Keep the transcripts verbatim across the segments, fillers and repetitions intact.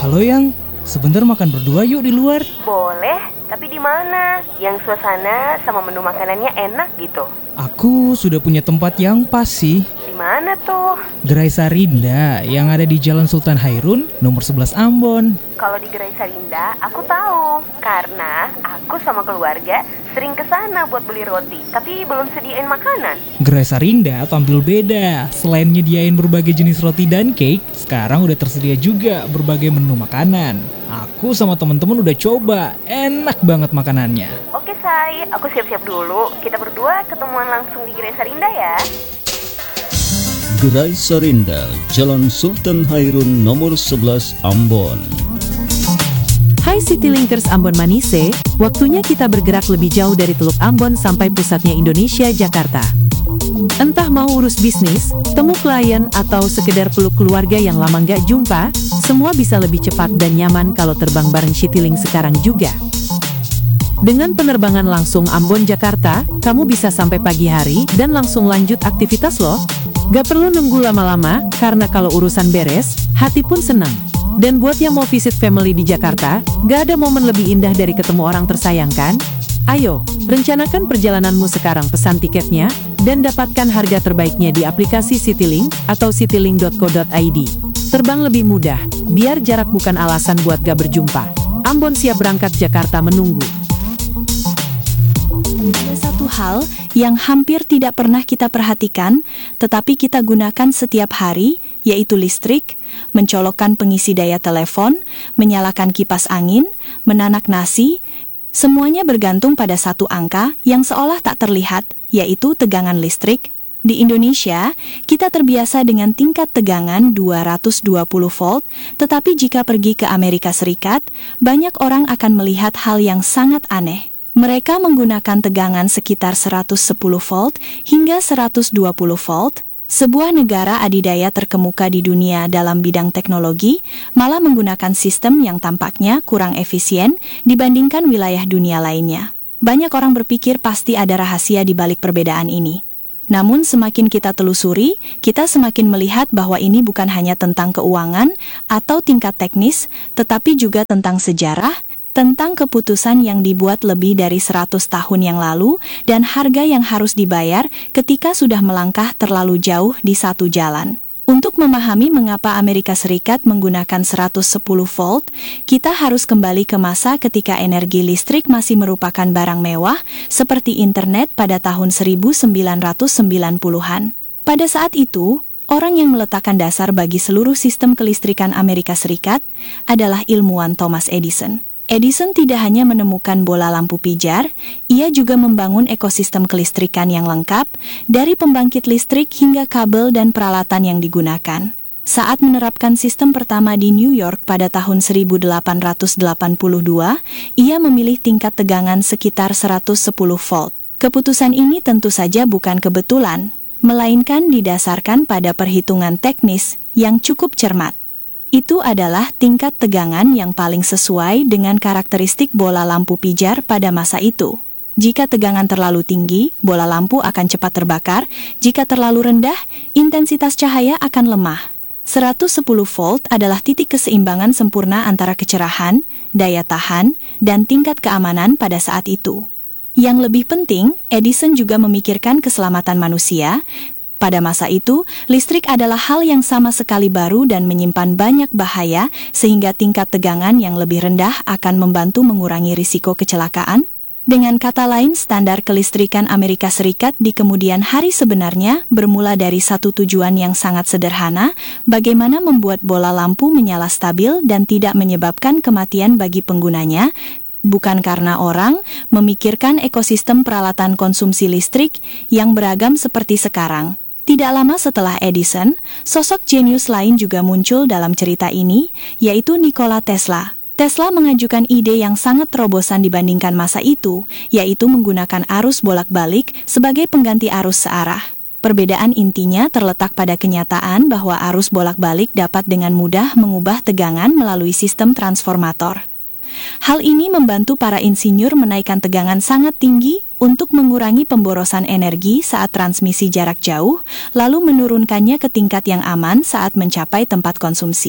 Halo Yang, sebentar makan berdua yuk di luar. Boleh, tapi di mana? Yang suasana sama menu makanannya enak gitu. Aku sudah punya tempat yang pas sih. Di mana tuh? Gerai Sarinda yang ada di Jalan Sultan Hairun, nomor sebelas Ambon. Kalau di Gerai Sarinda, aku tahu. Karena aku sama keluarga sering ke sana buat beli roti, tapi belum sediain makanan. Gerai Sarinda tampil beda. Selain nyediain berbagai jenis roti dan cake, sekarang udah tersedia juga berbagai menu makanan. Aku sama temen-temen udah coba, enak banget makanannya. Oke Say, aku siap-siap dulu. Kita berdua ketemuan langsung di Gerai Sarinda ya. Gerai Sarinda, Jalan Sultan Hairun nomor sebelas Ambon. Hai Citylinkers Ambon Manise, waktunya kita bergerak lebih jauh dari Teluk Ambon sampai pusatnya Indonesia, Jakarta. Entah mau urus bisnis, temu klien, atau sekedar peluk keluarga yang lama nggak jumpa, semua bisa lebih cepat dan nyaman kalau terbang bareng Citylink sekarang juga. Dengan penerbangan langsung Ambon-Jakarta, kamu bisa sampai pagi hari dan langsung lanjut aktivitas loh. Gak perlu nunggu lama-lama, karena kalau urusan beres, hati pun senang. Dan buat yang mau visit family di Jakarta, gak ada momen lebih indah dari ketemu orang tersayang kan? Ayo, rencanakan perjalananmu sekarang, pesan tiketnya, dan dapatkan harga terbaiknya di aplikasi Citylink atau citylink dot co dot i d. Terbang lebih mudah, biar jarak bukan alasan buat gak berjumpa. Ambon siap berangkat, Jakarta menunggu. Ada satu hal yang hampir tidak pernah kita perhatikan, tetapi kita gunakan setiap hari, yaitu listrik, mencolokkan pengisi daya telepon, menyalakan kipas angin, menanak nasi, semuanya bergantung pada satu angka yang seolah tak terlihat, yaitu tegangan listrik. Di Indonesia, kita terbiasa dengan tingkat tegangan dua ratus dua puluh volt, tetapi jika pergi ke Amerika Serikat, banyak orang akan melihat hal yang sangat aneh. Mereka menggunakan tegangan sekitar seratus sepuluh volt hingga seratus dua puluh volt. Sebuah negara adidaya terkemuka di dunia dalam bidang teknologi malah menggunakan sistem yang tampaknya kurang efisien dibandingkan wilayah dunia lainnya. Banyak orang berpikir pasti ada rahasia di balik perbedaan ini. Namun semakin kita telusuri, kita semakin melihat bahwa ini bukan hanya tentang keuangan atau tingkat teknis, tetapi juga tentang sejarah, tentang keputusan yang dibuat lebih dari seratus tahun yang lalu dan harga yang harus dibayar ketika sudah melangkah terlalu jauh di satu jalan. Untuk memahami mengapa Amerika Serikat menggunakan seratus sepuluh volt, kita harus kembali ke masa ketika energi listrik masih merupakan barang mewah seperti internet pada tahun seribu sembilan ratus sembilan puluhan. Pada saat itu, orang yang meletakkan dasar bagi seluruh sistem kelistrikan Amerika Serikat adalah ilmuwan Thomas Edison. Edison tidak hanya menemukan bola lampu pijar, ia juga membangun ekosistem kelistrikan yang lengkap, dari pembangkit listrik hingga kabel dan peralatan yang digunakan. Saat menerapkan sistem pertama di New York pada tahun seribu delapan ratus delapan puluh dua, ia memilih tingkat tegangan sekitar seratus sepuluh volt. Keputusan ini tentu saja bukan kebetulan, melainkan didasarkan pada perhitungan teknis yang cukup cermat. Itu adalah tingkat tegangan yang paling sesuai dengan karakteristik bola lampu pijar pada masa itu. Jika tegangan terlalu tinggi, bola lampu akan cepat terbakar. Jika terlalu rendah, intensitas cahaya akan lemah. seratus sepuluh volt adalah titik keseimbangan sempurna antara kecerahan, daya tahan, dan tingkat keamanan pada saat itu. Yang lebih penting, Edison juga memikirkan keselamatan manusia. Pada masa itu, listrik adalah hal yang sama sekali baru dan menyimpan banyak bahaya, sehingga tingkat tegangan yang lebih rendah akan membantu mengurangi risiko kecelakaan. Dengan kata lain, standar kelistrikan Amerika Serikat di kemudian hari sebenarnya bermula dari satu tujuan yang sangat sederhana, bagaimana membuat bola lampu menyala stabil dan tidak menyebabkan kematian bagi penggunanya, bukan karena orang memikirkan ekosistem peralatan konsumsi listrik yang beragam seperti sekarang. Tidak lama setelah Edison, sosok jenius lain juga muncul dalam cerita ini, yaitu Nikola Tesla. Tesla mengajukan ide yang sangat terobosan dibandingkan masa itu, yaitu menggunakan arus bolak-balik sebagai pengganti arus searah. Perbedaan intinya terletak pada kenyataan bahwa arus bolak-balik dapat dengan mudah mengubah tegangan melalui sistem transformator. Hal ini membantu para insinyur menaikkan tegangan sangat tinggi untuk mengurangi pemborosan energi saat transmisi jarak jauh, lalu menurunkannya ke tingkat yang aman saat mencapai tempat konsumsi.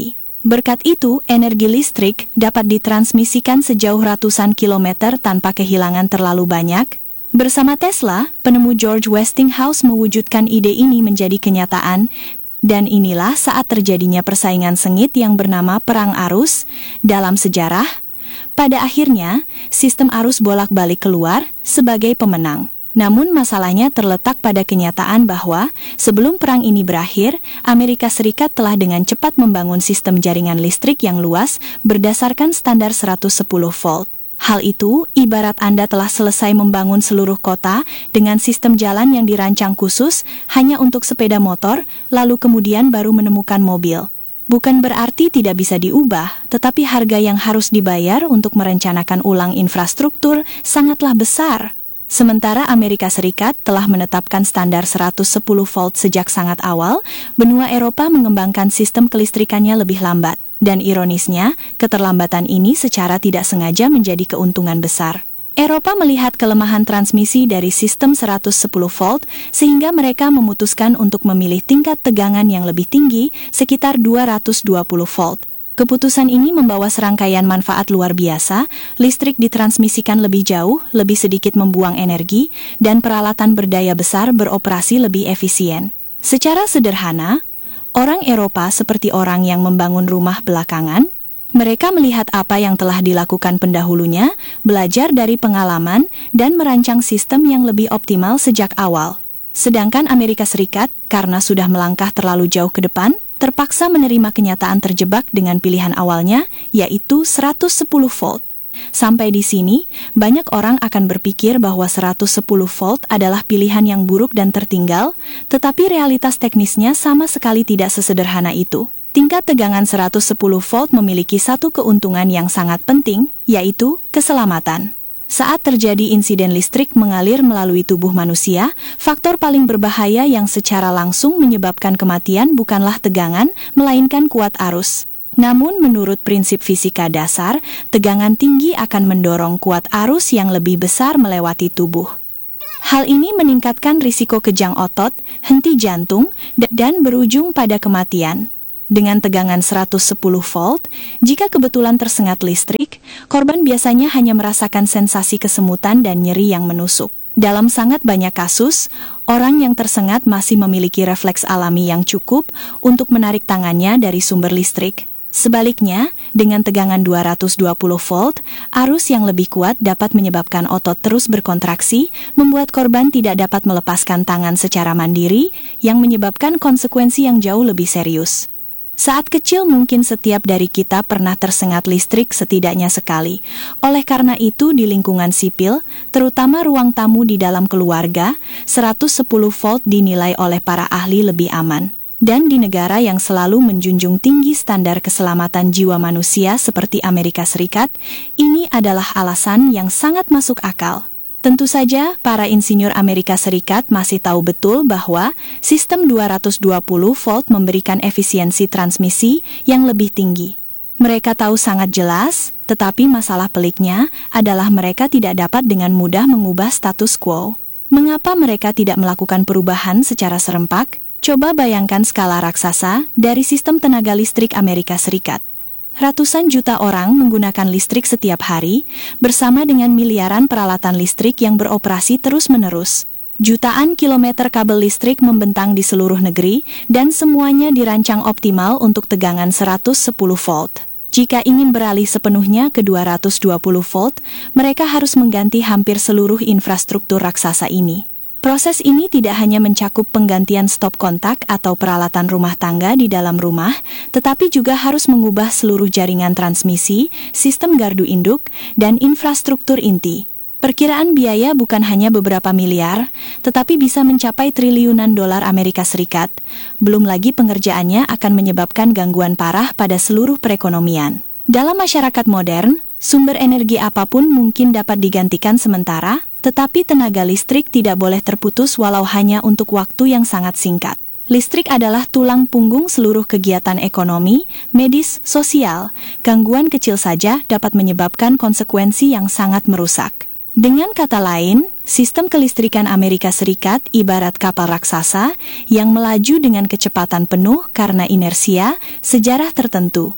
Berkat itu, energi listrik dapat ditransmisikan sejauh ratusan kilometer tanpa kehilangan terlalu banyak. Bersama Tesla, penemu George Westinghouse mewujudkan ide ini menjadi kenyataan, dan inilah saat terjadinya persaingan sengit yang bernama perang arus dalam sejarah. Pada akhirnya, sistem arus bolak-balik keluar sebagai pemenang. Namun masalahnya terletak pada kenyataan bahwa sebelum perang ini berakhir, Amerika Serikat telah dengan cepat membangun sistem jaringan listrik yang luas berdasarkan standar seratus sepuluh volt. Hal itu ibarat Anda telah selesai membangun seluruh kota dengan sistem jalan yang dirancang khusus hanya untuk sepeda motor, lalu kemudian baru menemukan mobil. Bukan berarti tidak bisa diubah, tetapi harga yang harus dibayar untuk merencanakan ulang infrastruktur sangatlah besar. Sementara Amerika Serikat telah menetapkan standar seratus sepuluh volt sejak sangat awal, benua Eropa mengembangkan sistem kelistrikannya lebih lambat. Dan ironisnya, keterlambatan ini secara tidak sengaja menjadi keuntungan besar. Eropa melihat kelemahan transmisi dari sistem seratus sepuluh volt, sehingga mereka memutuskan untuk memilih tingkat tegangan yang lebih tinggi, sekitar dua ratus dua puluh volt. Keputusan ini membawa serangkaian manfaat luar biasa, listrik ditransmisikan lebih jauh, lebih sedikit membuang energi, dan peralatan berdaya besar beroperasi lebih efisien. Secara sederhana, orang Eropa seperti orang yang membangun rumah belakangan, mereka melihat apa yang telah dilakukan pendahulunya, belajar dari pengalaman, dan merancang sistem yang lebih optimal sejak awal. Sedangkan Amerika Serikat, karena sudah melangkah terlalu jauh ke depan, terpaksa menerima kenyataan terjebak dengan pilihan awalnya, yaitu seratus sepuluh volt. Sampai di sini, banyak orang akan berpikir bahwa seratus sepuluh volt adalah pilihan yang buruk dan tertinggal, tetapi realitas teknisnya sama sekali tidak sesederhana itu. Tingkat tegangan seratus sepuluh volt memiliki satu keuntungan yang sangat penting, yaitu keselamatan. Saat terjadi insiden listrik mengalir melalui tubuh manusia, faktor paling berbahaya yang secara langsung menyebabkan kematian bukanlah tegangan, melainkan kuat arus. Namun menurut prinsip fisika dasar, tegangan tinggi akan mendorong kuat arus yang lebih besar melewati tubuh. Hal ini meningkatkan risiko kejang otot, henti jantung, dan berujung pada kematian. Dengan tegangan seratus sepuluh volt, jika kebetulan tersengat listrik, korban biasanya hanya merasakan sensasi kesemutan dan nyeri yang menusuk. Dalam sangat banyak kasus, orang yang tersengat masih memiliki refleks alami yang cukup untuk menarik tangannya dari sumber listrik. Sebaliknya, dengan tegangan dua ratus dua puluh volt, arus yang lebih kuat dapat menyebabkan otot terus berkontraksi, membuat korban tidak dapat melepaskan tangan secara mandiri, yang menyebabkan konsekuensi yang jauh lebih serius. Saat kecil mungkin setiap dari kita pernah tersengat listrik setidaknya sekali. Oleh karena itu di lingkungan sipil, terutama ruang tamu di dalam keluarga, seratus sepuluh volt dinilai oleh para ahli lebih aman. Dan di negara yang selalu menjunjung tinggi standar keselamatan jiwa manusia seperti Amerika Serikat, ini adalah alasan yang sangat masuk akal. Tentu saja, para insinyur Amerika Serikat masih tahu betul bahwa sistem dua ratus dua puluh volt memberikan efisiensi transmisi yang lebih tinggi. Mereka tahu sangat jelas, tetapi masalah peliknya adalah mereka tidak dapat dengan mudah mengubah status quo. Mengapa mereka tidak melakukan perubahan secara serempak? Coba bayangkan skala raksasa dari sistem tenaga listrik Amerika Serikat. Ratusan juta orang menggunakan listrik setiap hari, bersama dengan miliaran peralatan listrik yang beroperasi terus-menerus. Jutaan kilometer kabel listrik membentang di seluruh negeri, dan semuanya dirancang optimal untuk tegangan seratus sepuluh volt. Jika ingin beralih sepenuhnya ke dua ratus dua puluh volt, mereka harus mengganti hampir seluruh infrastruktur raksasa ini. Proses ini tidak hanya mencakup penggantian stop kontak atau peralatan rumah tangga di dalam rumah, tetapi juga harus mengubah seluruh jaringan transmisi, sistem gardu induk, dan infrastruktur inti. Perkiraan biaya bukan hanya beberapa miliar, tetapi bisa mencapai triliunan dolar Amerika Serikat. Belum lagi pengerjaannya akan menyebabkan gangguan parah pada seluruh perekonomian. Dalam masyarakat modern, sumber energi apapun mungkin dapat digantikan sementara, tetapi tenaga listrik tidak boleh terputus walau hanya untuk waktu yang sangat singkat. Listrik adalah tulang punggung seluruh kegiatan ekonomi, medis, sosial. Gangguan kecil saja dapat menyebabkan konsekuensi yang sangat merusak. Dengan kata lain, sistem kelistrikan Amerika Serikat ibarat kapal raksasa yang melaju dengan kecepatan penuh karena inersia, sejarah tertentu.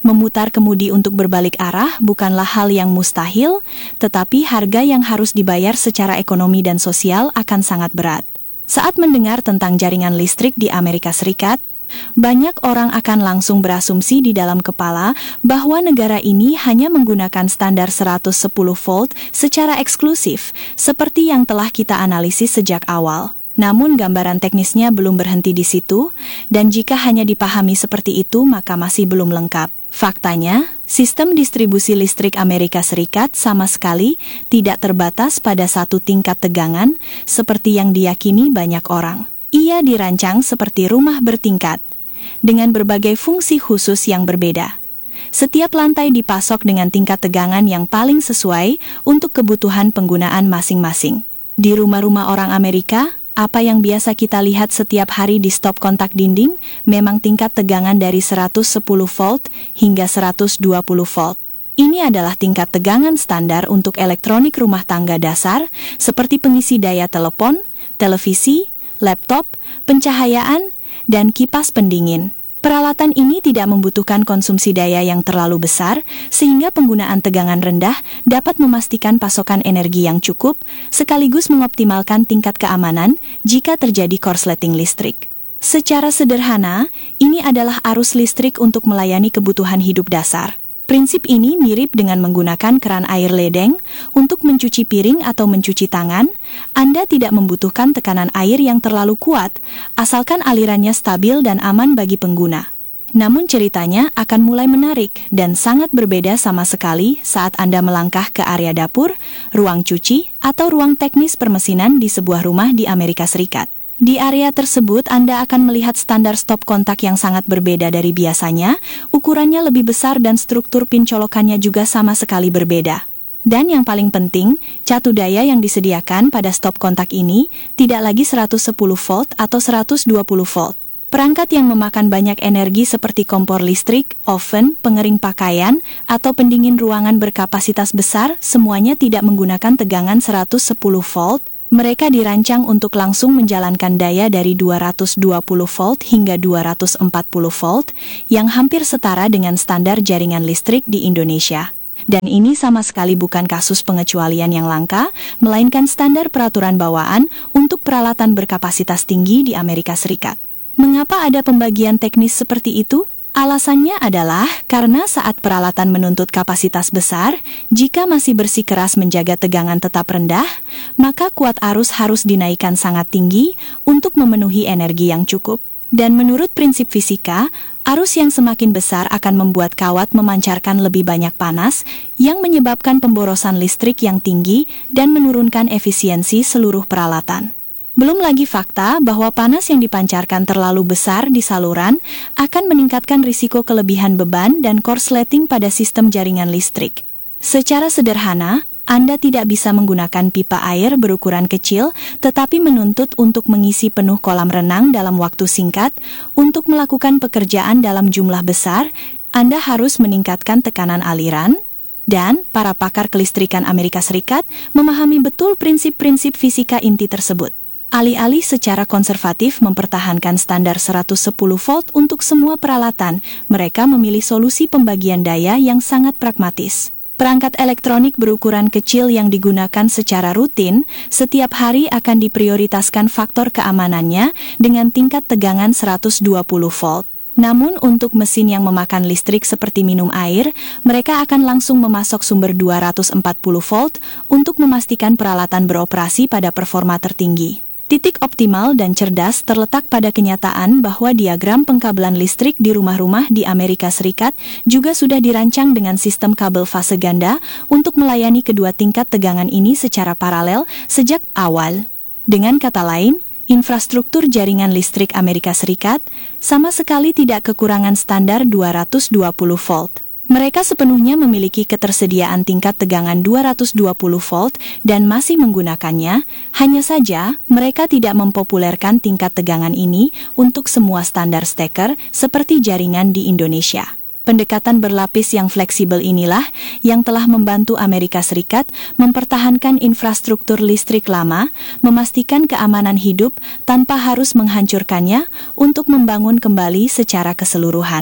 Memutar kemudi untuk berbalik arah bukanlah hal yang mustahil, tetapi harga yang harus dibayar secara ekonomi dan sosial akan sangat berat. Saat mendengar tentang jaringan listrik di Amerika Serikat, banyak orang akan langsung berasumsi di dalam kepala bahwa negara ini hanya menggunakan standar seratus sepuluh volt secara eksklusif, seperti yang telah kita analisis sejak awal. Namun gambaran teknisnya belum berhenti di situ, dan jika hanya dipahami seperti itu maka masih belum lengkap. Faktanya, sistem distribusi listrik Amerika Serikat sama sekali tidak terbatas pada satu tingkat tegangan, seperti yang diyakini banyak orang. Ia dirancang seperti rumah bertingkat, dengan berbagai fungsi khusus yang berbeda. Setiap lantai dipasok dengan tingkat tegangan yang paling sesuai untuk kebutuhan penggunaan masing-masing. Di rumah-rumah orang Amerika, apa yang biasa kita lihat setiap hari di stop kontak dinding memang tingkat tegangan dari seratus sepuluh volt hingga seratus dua puluh volt. Ini adalah tingkat tegangan standar untuk elektronik rumah tangga dasar seperti pengisi daya telepon, televisi, laptop, pencahayaan, dan kipas pendingin. Peralatan ini tidak membutuhkan konsumsi daya yang terlalu besar, sehingga penggunaan tegangan rendah dapat memastikan pasokan energi yang cukup, sekaligus mengoptimalkan tingkat keamanan jika terjadi korsleting listrik. Secara sederhana, ini adalah arus listrik untuk melayani kebutuhan hidup dasar. Prinsip ini mirip dengan menggunakan keran air ledeng untuk mencuci piring atau mencuci tangan. Anda tidak membutuhkan tekanan air yang terlalu kuat, asalkan alirannya stabil dan aman bagi pengguna. Namun ceritanya akan mulai menarik dan sangat berbeda sama sekali saat Anda melangkah ke area dapur, ruang cuci, atau ruang teknis permesinan di sebuah rumah di Amerika Serikat. Di area tersebut Anda akan melihat standar stop kontak yang sangat berbeda dari biasanya, ukurannya lebih besar dan struktur pin colokannya juga sama sekali berbeda. Dan yang paling penting, catu daya yang disediakan pada stop kontak ini tidak lagi seratus sepuluh volt atau seratus dua puluh volt. Perangkat yang memakan banyak energi seperti kompor listrik, oven, pengering pakaian, atau pendingin ruangan berkapasitas besar semuanya tidak menggunakan tegangan seratus sepuluh volt. Mereka dirancang untuk langsung menjalankan daya dari dua ratus dua puluh volt hingga dua ratus empat puluh volt, yang hampir setara dengan standar jaringan listrik di Indonesia. Dan ini sama sekali bukan kasus pengecualian yang langka, melainkan standar peraturan bawaan untuk peralatan berkapasitas tinggi di Amerika Serikat. Mengapa ada pembagian teknis seperti itu? Alasannya adalah karena saat peralatan menuntut kapasitas besar, jika masih bersikeras menjaga tegangan tetap rendah, maka kuat arus harus dinaikkan sangat tinggi untuk memenuhi energi yang cukup. Dan menurut prinsip fisika, arus yang semakin besar akan membuat kawat memancarkan lebih banyak panas, yang menyebabkan pemborosan listrik yang tinggi dan menurunkan efisiensi seluruh peralatan. Belum lagi fakta bahwa panas yang dipancarkan terlalu besar di saluran akan meningkatkan risiko kelebihan beban dan korsleting pada sistem jaringan listrik. Secara sederhana, Anda tidak bisa menggunakan pipa air berukuran kecil, tetapi menuntut untuk mengisi penuh kolam renang dalam waktu singkat. Untuk melakukan pekerjaan dalam jumlah besar, Anda harus meningkatkan tekanan aliran. Dan para pakar kelistrikan Amerika Serikat memahami betul prinsip-prinsip fisika inti tersebut. Alih-alih secara konservatif mempertahankan standar seratus sepuluh volt untuk semua peralatan, mereka memilih solusi pembagian daya yang sangat pragmatis. Perangkat elektronik berukuran kecil yang digunakan secara rutin, setiap hari akan diprioritaskan faktor keamanannya dengan tingkat tegangan seratus dua puluh volt. Namun untuk mesin yang memakan listrik seperti minum air, mereka akan langsung memasok sumber dua ratus empat puluh volt untuk memastikan peralatan beroperasi pada performa tertinggi. Titik optimal dan cerdas terletak pada kenyataan bahwa diagram pengkabelan listrik di rumah-rumah di Amerika Serikat juga sudah dirancang dengan sistem kabel fase ganda untuk melayani kedua tingkat tegangan ini secara paralel sejak awal. Dengan kata lain, infrastruktur jaringan listrik Amerika Serikat sama sekali tidak kekurangan standar dua ratus dua puluh volt. Mereka sepenuhnya memiliki ketersediaan tingkat tegangan dua ratus dua puluh volt dan masih menggunakannya, hanya saja mereka tidak mempopulerkan tingkat tegangan ini untuk semua standar steker seperti jaringan di Indonesia. Pendekatan berlapis yang fleksibel inilah yang telah membantu Amerika Serikat mempertahankan infrastruktur listrik lama, memastikan keamanan hidup tanpa harus menghancurkannya untuk membangun kembali secara keseluruhan.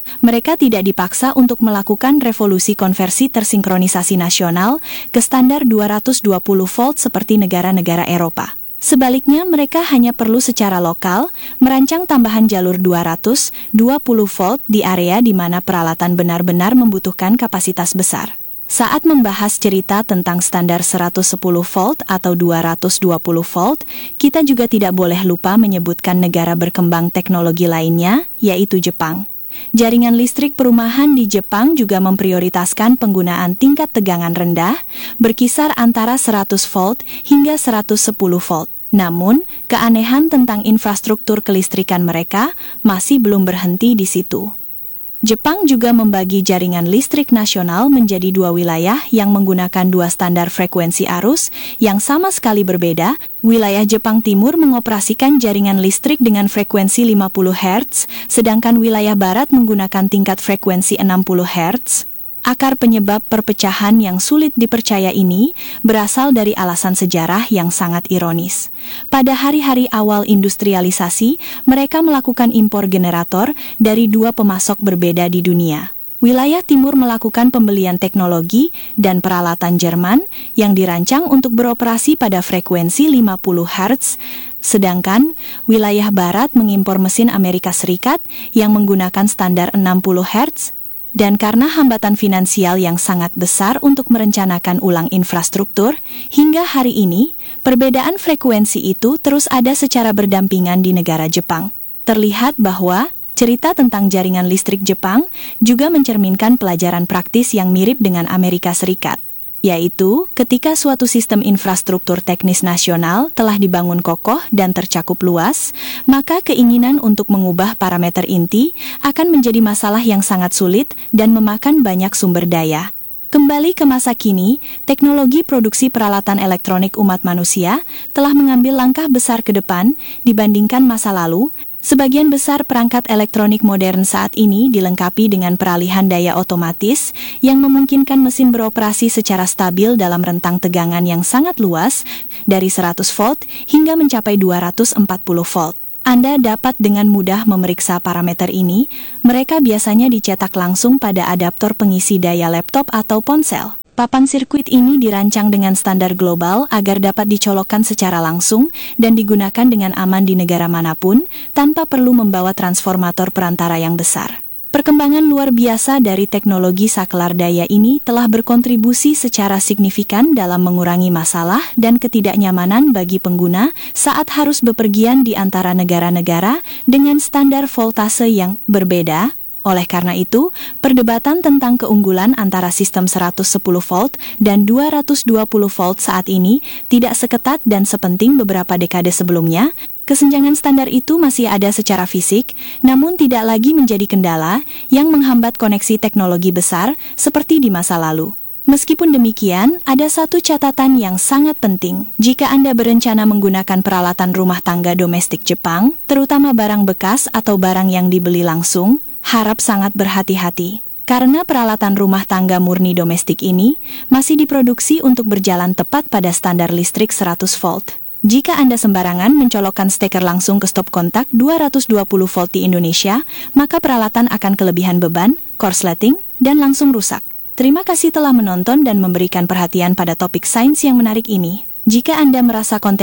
Mereka tidak dipaksa untuk melakukan revolusi konversi tersinkronisasi nasional ke standar dua ratus dua puluh volt seperti negara-negara Eropa. Sebaliknya, mereka hanya perlu secara lokal merancang tambahan jalur dua ratus dua puluh volt di area di mana peralatan benar-benar membutuhkan kapasitas besar. Saat membahas cerita tentang standar seratus sepuluh volt atau dua ratus dua puluh volt, kita juga tidak boleh lupa menyebutkan negara berkembang teknologi lainnya, yaitu Jepang. Jaringan listrik perumahan di Jepang juga memprioritaskan penggunaan tingkat tegangan rendah, berkisar antara seratus volt hingga seratus sepuluh volt. Namun, keanehan tentang infrastruktur kelistrikan mereka masih belum berhenti di situ. Jepang juga membagi jaringan listrik nasional menjadi dua wilayah yang menggunakan dua standar frekuensi arus yang sama sekali berbeda. Wilayah Jepang Timur mengoperasikan jaringan listrik dengan frekuensi lima puluh hertz, sedangkan wilayah Barat menggunakan tingkat frekuensi enam puluh hertz. Akar penyebab perpecahan yang sulit dipercaya ini berasal dari alasan sejarah yang sangat ironis. Pada hari-hari awal industrialisasi, mereka melakukan impor generator dari dua pemasok berbeda di dunia. Wilayah Timur melakukan pembelian teknologi dan peralatan Jerman yang dirancang untuk beroperasi pada frekuensi lima puluh hertz, sedangkan wilayah Barat mengimpor mesin Amerika Serikat yang menggunakan standar enam puluh hertz. Dan karena hambatan finansial yang sangat besar untuk merencanakan ulang infrastruktur, hingga hari ini, perbedaan frekuensi itu terus ada secara berdampingan di negara Jepang. Terlihat bahwa cerita tentang jaringan listrik Jepang juga mencerminkan pelajaran praktis yang mirip dengan Amerika Serikat, yaitu ketika suatu sistem infrastruktur teknis nasional telah dibangun kokoh dan tercakup luas, maka keinginan untuk mengubah parameter inti akan menjadi masalah yang sangat sulit dan memakan banyak sumber daya. Kembali ke masa kini, teknologi produksi peralatan elektronik umat manusia telah mengambil langkah besar ke depan dibandingkan masa lalu. Sebagian besar perangkat elektronik modern saat ini dilengkapi dengan peralihan daya otomatis yang memungkinkan mesin beroperasi secara stabil dalam rentang tegangan yang sangat luas, dari seratus volt hingga mencapai dua ratus empat puluh volt. Anda dapat dengan mudah memeriksa parameter ini. Mereka biasanya dicetak langsung pada adaptor pengisi daya laptop atau ponsel. Papan sirkuit ini dirancang dengan standar global agar dapat dicolokkan secara langsung dan digunakan dengan aman di negara manapun, tanpa perlu membawa transformator perantara yang besar. Perkembangan luar biasa dari teknologi saklar daya ini telah berkontribusi secara signifikan dalam mengurangi masalah dan ketidaknyamanan bagi pengguna saat harus bepergian di antara negara-negara dengan standar voltase yang berbeda. Oleh karena itu, perdebatan tentang keunggulan antara sistem seratus sepuluh volt dan dua ratus dua puluh volt saat ini tidak seketat dan sepenting beberapa dekade sebelumnya. Kesenjangan standar itu masih ada secara fisik, namun tidak lagi menjadi kendala yang menghambat koneksi teknologi besar seperti di masa lalu. Meskipun demikian, ada satu catatan yang sangat penting. Jika Anda berencana menggunakan peralatan rumah tangga domestik Jepang, terutama barang bekas atau barang yang dibeli langsung, harap sangat berhati-hati. Karena peralatan rumah tangga murni domestik ini masih diproduksi untuk berjalan tepat pada standar listrik seratus volt. Jika Anda sembarangan mencolokkan steker langsung ke stop kontak dua ratus dua puluh volt di Indonesia, maka peralatan akan kelebihan beban, korsleting, dan langsung rusak. Terima kasih telah menonton dan memberikan perhatian pada topik sains yang menarik ini. Jika Anda merasa konten